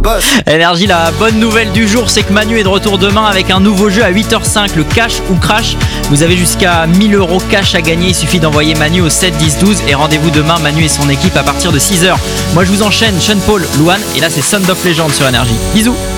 boss. Énergie, la bonne nouvelle du jour, c'est que Manu est de retour demain avec un nouveau jeu à 8h05, le Cash ou Crash. Vous avez jusqu'à 1000 € cash à gagner, il suffit d'envoyer Manu au 7 10 12 et rendez-vous demain, Manu et son équipe à partir de 6h. Moi je vous enchaîne, Sean Paul, Luan et là c'est Sound of Legend sur Énergie. Bisous.